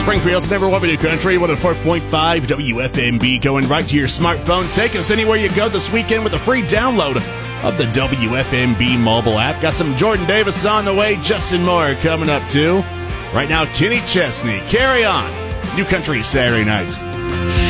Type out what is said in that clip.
Springfield's number one new country, 104.5 WFMB, going right to your smartphone. Take us anywhere you go this weekend with a free download of the WFMB mobile app. Got some Jordan Davis on the way, Justin Moore coming up too. Right now, Kenny Chesney. Carry on. New Country Saturday nights.